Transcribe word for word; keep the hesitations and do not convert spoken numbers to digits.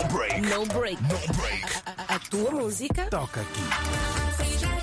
break. No break. No break. A, a, a tua música Toca aqui.